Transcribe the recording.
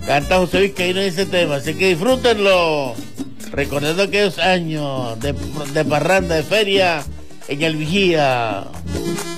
Canta José Vizcaíno ese tema, así que disfrútenlo. Recordando aquellos años de parranda, de feria en el Vigía.